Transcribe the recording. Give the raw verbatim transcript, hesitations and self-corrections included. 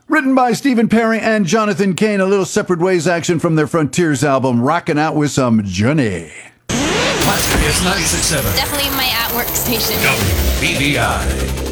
Written by Stephen Perry and Jonathan Cain, a little Separate Ways action from their Frontiers album, rocking out with some Johnny. Platinum Hits ninety-six point seven. Definitely my at-work station. W B B I.